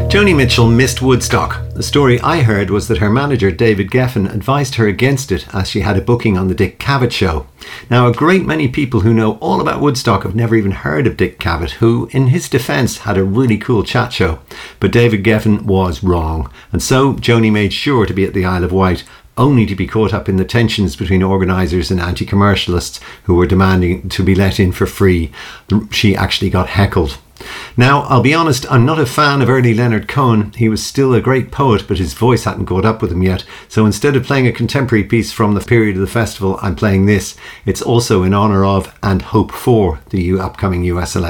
Joni Mitchell missed Woodstock. The story I heard was that her manager David Geffen advised her against it as she had a booking on the Dick Cavett show. Now, a great many people who know all about Woodstock have never even heard of Dick Cavett, who, in his defence, had a really cool chat show. But David Geffen was wrong, and so Joni made sure to be at the Isle of Wight, only to be caught up in the tensions between organisers and anti-commercialists who were demanding to be let in for free. She actually got heckled. Now, I'll be honest, I'm not a fan of early Leonard Cohen. He was still a great poet, but his voice hadn't caught up with him yet. So instead of playing a contemporary piece from the period of the festival, I'm playing this. It's also in honour of and hope for the upcoming US election.